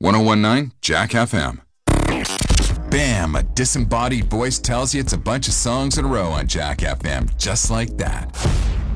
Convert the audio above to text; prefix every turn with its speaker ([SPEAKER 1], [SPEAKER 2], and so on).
[SPEAKER 1] 1019 Jack FM. Bam! A disembodied voice tells you it's a bunch of songs in a row on Jack FM, just like that.